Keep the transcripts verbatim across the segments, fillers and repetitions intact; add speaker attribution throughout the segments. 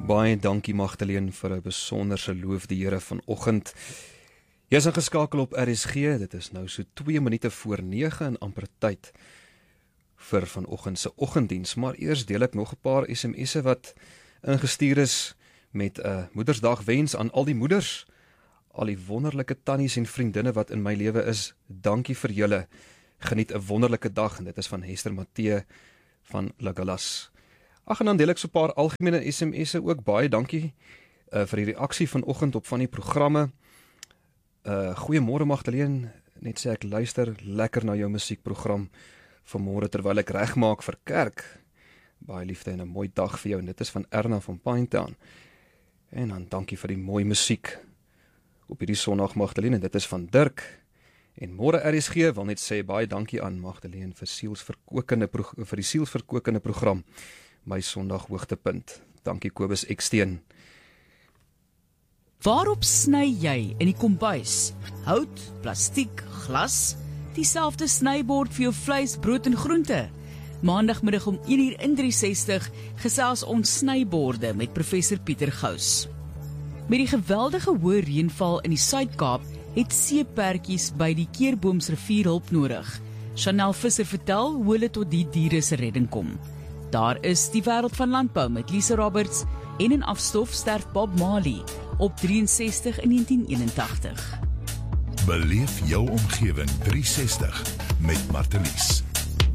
Speaker 1: Baie dankie Magdalene vir 'n besonderse loof die Here vanoggend. Jy is ingeskakel op R S G, dit is nou so twee minute voor nege en amper tyd vir vanoggend se oggenddiens, maar eers deel ek nog 'n paar S M S'e wat ingestuur is met 'n uh, Moedersdag wens aan al die moeders, al die wonderlike tannies en vriendinne wat in my lewe is. Dankie vir julle. Geniet 'n wonderlike dag en dit is van Hester Matthee van Lagalas. Ag, en dan deel ek so 'n paar algemene S M S'e ook. Baie dankie uh, vir die reaksie vanoggend op van die programme. Uh, Goeiemôre Magdalene, net sê ek luister lekker na jou musiekprogram vanmôre terwyl ek regmaak vir kerk. Baie liefde en 'n mooi dag vir jou, en dit is van Erna van Pinetown. En dan dankie vir die mooi musiek op hierdie Sondag Magdalene, en dit is van Dirk. En môre R S G wil net sê baie dankie aan Magdalene vir sielsverkokende vir die sielsverkokende program. My Sondag hoogtepunt. Dankie Kobus Eksteen.
Speaker 2: Waarop sny jy in die kombuis? Hout, plastiek, glas? Dieselfde snybord vir jou vleis, brood en groente? Maandagmiddag om een uur in drie sestig gesels ons snyborde met professor Pieter Gous. Met die geweldige hoë reënval in die Suid-Kaap het seepertjies by die Keurboomsrivier hulp nodig. Chanel Visser vertel hoe hulle tot die diere se redding kom. Daar is die wêreld van landbou met Lisa Roberts en in afstof sterf Bob Marley op drieënses-tig in negentien eenentagtig.
Speaker 3: Beleef jou omgewing drie sestig met Martelies.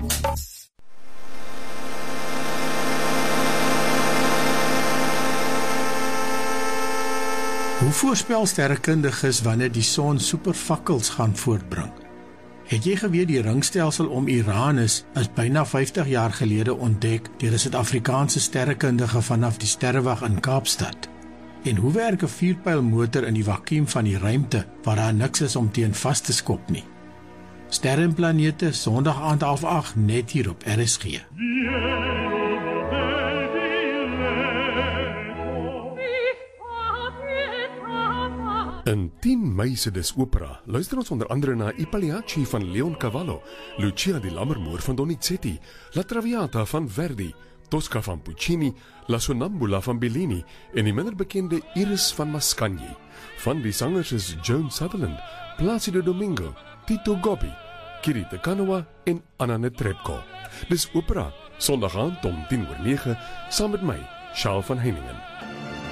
Speaker 4: Hoe voorspel sterrekundiges wanneer die son supervakkels gaan voortbring? Het jy geweet die ringstelsel om Uranus is byna vyftig jaar gelede ontdek deur 'n Suid-Afrikaanse sterrekundige vanaf die sterrewag in Kaapstad? En hoe werk 'n vierpylmotor in die vakuum van die ruimte waar daar niks is om teen vas te skop nie? Sterre en planete, Sondag aand half agt, net hier op R S G.
Speaker 5: In tien Mei se Dis Opera luister ons onder andere na I Pagliacci van Leon Cavallo, Lucia di Lammermoor van Donizetti, La Traviata van Verdi, Tosca van Puccini, La Sonnambula van Bellini en die minder bekende Iris van Mascagni. Van die sangers is Joan Sutherland, Placido Domingo, Tito Gobbi, Kirite Kanoa en Anna Netrebko. Dis Opera, Sondag aand om tien oor nege, saam met my, Charles van Heiningen.